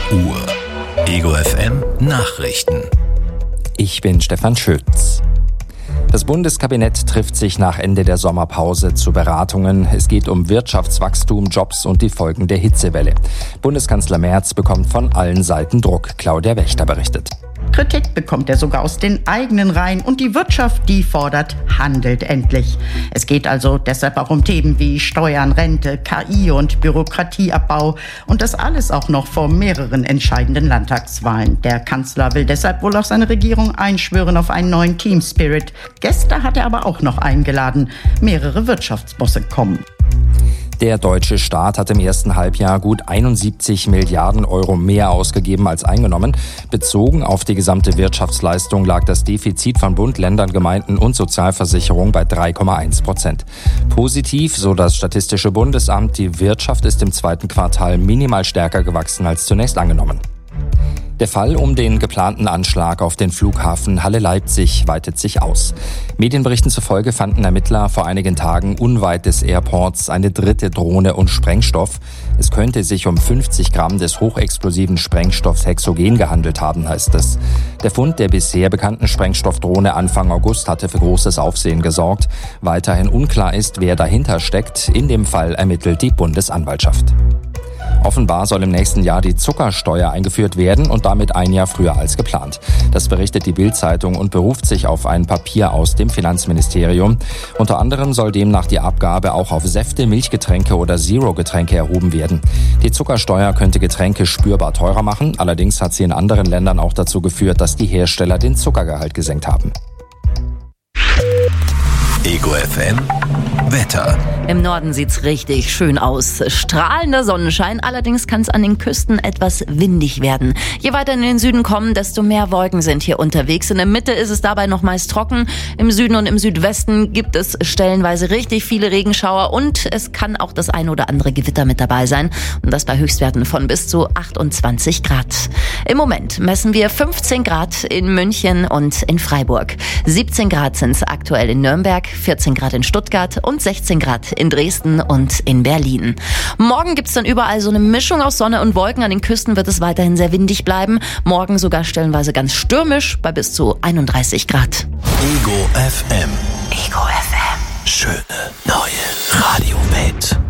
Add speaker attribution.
Speaker 1: Uhr. Ego FM Nachrichten.
Speaker 2: Ich bin Stefan Schütz. Das Bundeskabinett trifft sich nach Ende der Sommerpause zu Beratungen. Es geht um Wirtschaftswachstum, Jobs und die Folgen der Hitzewelle. Bundeskanzler Merz bekommt von allen Seiten Druck. Claudia Wächter berichtet.
Speaker 3: Kritik bekommt er sogar aus den eigenen Reihen und die Wirtschaft, die fordert, handelt endlich. Es geht also deshalb auch um Themen wie Steuern, Rente, KI und Bürokratieabbau und das alles auch noch vor mehreren entscheidenden Landtagswahlen. Der Kanzler will deshalb wohl auch seine Regierung einschwören auf einen neuen Team Spirit. Gäste hat er aber auch noch eingeladen. Mehrere Wirtschaftsbosse kommen.
Speaker 2: Der deutsche Staat hat im ersten Halbjahr gut 71 Milliarden Euro mehr ausgegeben als eingenommen. Bezogen auf die gesamte Wirtschaftsleistung lag das Defizit von Bund, Ländern, Gemeinden und Sozialversicherung bei 3,1%. Positiv, so das Statistische Bundesamt, die Wirtschaft ist im zweiten Quartal minimal stärker gewachsen als zunächst angenommen. Der Fall um den geplanten Anschlag auf den Flughafen Halle-Leipzig weitet sich aus. Medienberichten zufolge fanden Ermittler vor einigen Tagen unweit des Airports eine dritte Drohne und Sprengstoff. Es könnte sich um 50 Gramm des hochexplosiven Sprengstoffs Hexogen gehandelt haben, heißt es. Der Fund der bisher bekannten Sprengstoffdrohne Anfang August hatte für großes Aufsehen gesorgt. Weiterhin unklar ist, wer dahinter steckt. In dem Fall ermittelt die Bundesanwaltschaft. Offenbar soll im nächsten Jahr die Zuckersteuer eingeführt werden und damit ein Jahr früher als geplant. Das berichtet die Bild-Zeitung und beruft sich auf ein Papier aus dem Finanzministerium. Unter anderem soll demnach die Abgabe auch auf Säfte, Milchgetränke oder Zero-Getränke erhoben werden. Die Zuckersteuer könnte Getränke spürbar teurer machen. Allerdings hat sie in anderen Ländern auch dazu geführt, dass die Hersteller den Zuckergehalt gesenkt haben.
Speaker 1: Ego FM Wetter.
Speaker 4: Im Norden sieht's richtig schön aus. Strahlender Sonnenschein, allerdings kann es an den Küsten etwas windig werden. Je weiter in den Süden kommen, desto mehr Wolken sind hier unterwegs. In der Mitte ist es dabei noch meist trocken. Im Süden und im Südwesten gibt es stellenweise richtig viele Regenschauer und es kann auch das ein oder andere Gewitter mit dabei sein. Und das bei Höchstwerten von bis zu 28 Grad. Im Moment messen wir 15 Grad in München und in Freiburg. 17 Grad sind es aktuell in Nürnberg, 14 Grad in Stuttgart und 16 Grad in Dresden und in Berlin. Morgen gibt's dann überall so eine Mischung aus Sonne und Wolken. An den Küsten wird es weiterhin sehr windig bleiben. Morgen sogar stellenweise ganz stürmisch bei bis zu 31 Grad.
Speaker 1: Ego FM.
Speaker 4: Ego FM.
Speaker 1: Schöne neue Radiowelt.